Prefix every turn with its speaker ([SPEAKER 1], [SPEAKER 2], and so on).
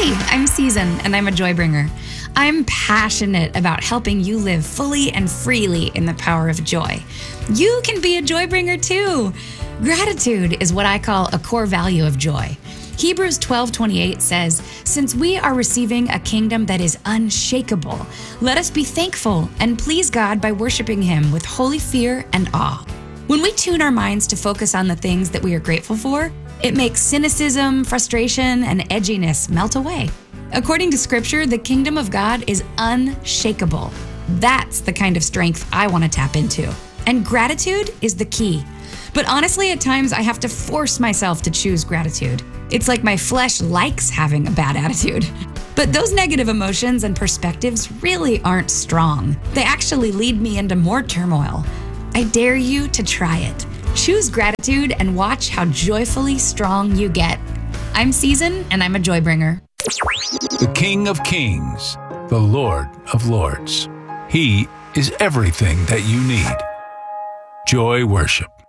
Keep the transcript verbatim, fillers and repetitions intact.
[SPEAKER 1] Hi, I'm Season, and I'm a joy bringer. I'm passionate about helping you live fully and freely in the power of joy. You can be a joy bringer too. Gratitude is what I call a core value of joy. Hebrews twelve twenty-eight says, "Since we are receiving a kingdom that is unshakable, let us be thankful and please God by worshiping Him with holy fear and awe." When we tune our minds to focus on the things that we are grateful for, it makes cynicism, frustration, and edginess melt away. According to Scripture, the kingdom of God is unshakable. That's the kind of strength I want to tap into. And gratitude is the key. But honestly, at times I have to force myself to choose gratitude. It's like my flesh likes having a bad attitude. But those negative emotions and perspectives really aren't strong. They actually lead me into more turmoil. I dare you to try it. Choose gratitude and watch how joyfully strong you get. I'm Season, and I'm a joy bringer.
[SPEAKER 2] The King of Kings, the Lord of Lords. He is everything that you need. Joy Worship.